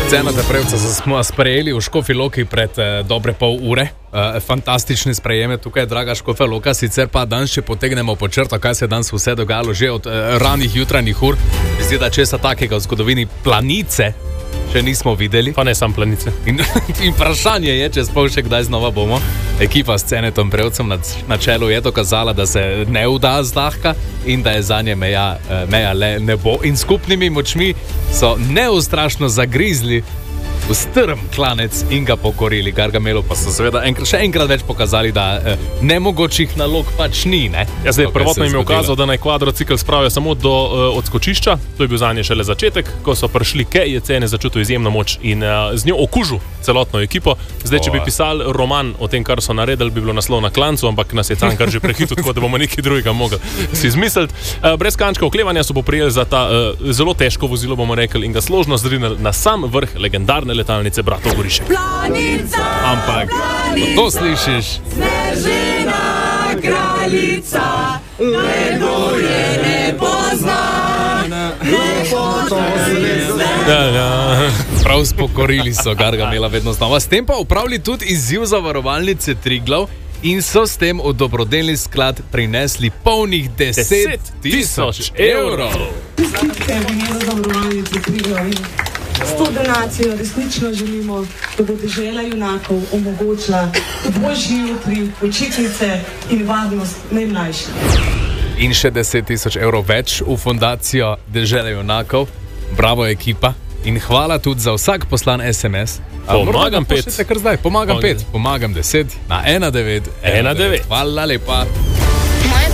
Cenate prevca smo sprejeli v Škofji Loki pred dobre pol ure. Fantastične sprejeme tukaj, draga Škofja Loka. Sicer pa danes, če potegnemo po črto, kaj se danes vse dogajalo že od ranih jutranjih ur. Zdi, da česa takega v zgodovini planice še nismo videli. Pa ne sam planice. In vprašanje je, če sploh še kdaj znova bomo. Ekipa s Cenetom Prevcem na čelu je dokazala, da se ne vda zlahka in da je zanje meja le nebo. In skupnimi močmi so neustrašno zagrizli v strm klanec in ga pokorili. Gargamelu pa so seveda še enkrat več pokazali, da nemogočih nalog pač ni. Ne? Ja, zdaj, prvotno jim je ukazal, da naj kvadrocikl spravijo samo do odskočišča. To je bil zanje šele začetek. Ko so prišli, je Cene začutil izjemno moč in z njo okužil celotno ekipo. Zdaj, če bi pisali roman o tem, kar so naredili, bi bilo naslov Na klancu, ampak nas je Cankar že prehitil, tako da bomo nekaj drugega mogli si izmisliti. Brez kančka oklevanja so poprijeli za ta zelo težko vozilo, bomo rekli, in ga složno zdrinili na sam vrh legendarne letalnice Bratov Gorišek. Planica, ampak, to slišiš? Snežena kraljica, lepo je ne pozna, lepo to Prav spokorili so Gargamela vedno znova. S tem pa upravili tudi izziv zavarovalnice Triglav in so s tem v dobrodelni sklad prinesli polnih 10.000 evrov. S to donacijo resnično želimo, da bo dežela junakov omogočila boljši jutri, počitnice in varnost najmlajših. In še 10.000 evrov več v fundacijo Dežele junakov. Bravo ekipa in hvala tudi za vsak poslan SMS. Pomagam 5. Pomagam 5, pomagam 10 na 1919. Hvala lepa.